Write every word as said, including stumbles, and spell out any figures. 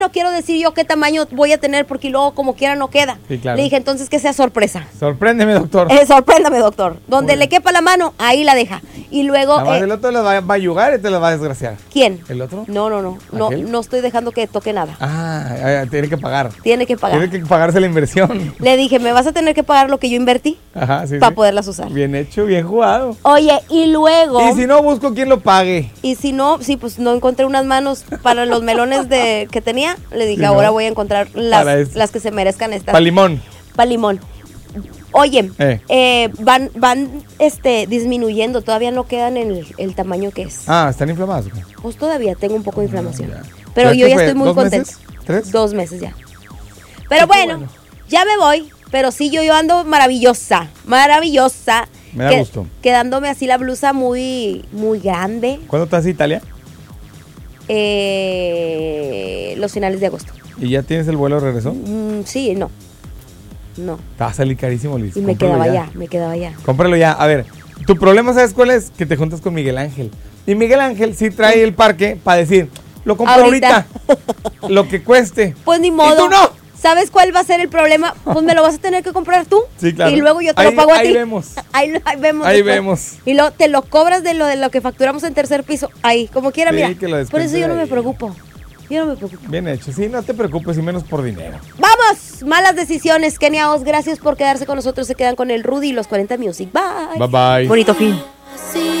no quiero decir yo qué tamaño voy a tener porque luego como quiera no queda. Sí, claro. Le dije, entonces que sea sorpresa. Sorpréndeme, doctor. Eh, sorpréndame, doctor. Donde le quepa la mano, ahí la deja. Y luego... Nada más eh, el otro le va, va a ayudar y te la va a desgraciar. ¿Quién? ¿El otro? No, no, no. No, ¿Aquel? no estoy dejando que toque nada. Ah, ah, tiene que pagar. Tiene que pagar. Tiene que pagarse la inversión. Le dije, me vas a tener que pagar lo que yo invertí Ajá, sí, para sí. poderlas usar. Bien hecho, bien jugado. Oye, y luego... Y si no, busco quien lo pague. Y si no, sí, pues no encontré unas manos para los melones de que tenía. Le dije, Sí, ahora ¿no? voy a encontrar Para las, eso. las que se merezcan estas. Pa' limón. Pa' limón. Oye, Eh. eh, van, van este, disminuyendo, todavía no quedan en el, el tamaño que es. Ah, ¿están inflamados? Pues todavía tengo un poco de inflamación. ya. Pero ¿Ya yo qué ya fue? estoy muy ¿Dos contenta. meses? ¿Tres? Dos meses ya. Pero Qué bueno, bueno. ya me voy. Pero sí, yo, yo ando maravillosa, maravillosa. Me da Que- gusto. Quedándome así la blusa muy, muy grande. ¿Cuándo estás en Italia? Eh, los finales de agosto. ¿Y ya tienes el vuelo de regreso? Mm, sí, no. No. Te va a salir carísimo, Liz. Y me Cómpralo quedaba ya. allá, me quedaba allá. Cómpralo ya. A ver, tu problema, ¿sabes cuál es? Que te juntas con Miguel Ángel. Y Miguel Ángel sí trae el parque para decir, lo compro ahorita. Ahorita. Lo que cueste. Pues ni modo. ¿Y tú no? ¿Sabes cuál va a ser el problema? Pues me lo vas a tener que comprar tú. Sí, claro. Y luego yo te Ahí- lo pago a ahí ti. vemos. Ahí, ahí vemos. Ahí después. vemos. Y luego te lo cobras de lo de lo que facturamos en tercer piso. Ahí, como quiera, Sí, mira. que lo Por descuente eso yo no de me ahí. preocupo. Yo no me preocupo. Bien hecho. Sí, no te preocupes y menos por dinero. ¡Vamos! Malas decisiones, Kenia Os. Gracias por quedarse con nosotros. Se quedan con el Rudy y los cuarenta Music. Bye. Bye, bye. Bonito fin.